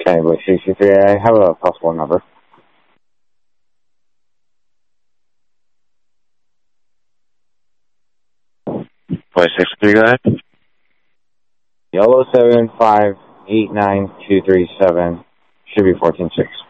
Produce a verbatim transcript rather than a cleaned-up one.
Okay, with sixty-three, I have a possible number. Boy sixty-three, go ahead. Yellow seven five eight nine two three seven. Should be fourteen six.